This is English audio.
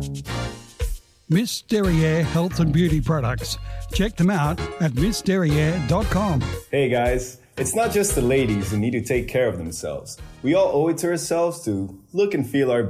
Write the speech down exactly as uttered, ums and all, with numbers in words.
Miss Derriere Health and Beauty Products. Check them out at miss derriere dot com. Hey guys, it's not just the ladies who need to take care of themselves. We all owe it to ourselves to look and feel our